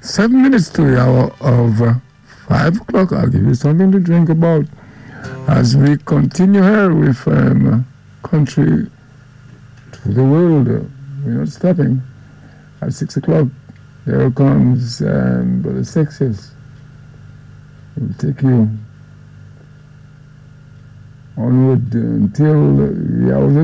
7 minutes to the hour of 5 o'clock. I'll give you something to drink about as we continue here with country to the world. We're not stopping. At 6 o'clock, there comes Brother Sexes. We'll take you onward until the hours